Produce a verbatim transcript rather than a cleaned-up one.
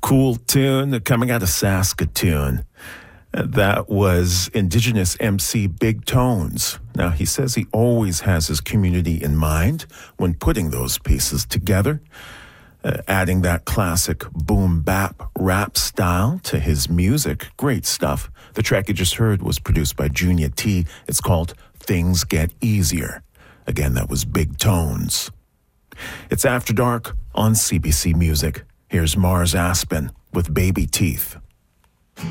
Cool tune coming out of Saskatoon. Uh, That was Indigenous M C Big Tones. Now, he says he always has his community in mind when putting those pieces together, uh, adding that classic boom bap rap style to his music. Great stuff. The track you just heard was produced by Junior T. It's called Things Get Easier. Again, that was Big Tones. It's After Dark on C B C Music. Here's Mars Aspen with Baby Teeth.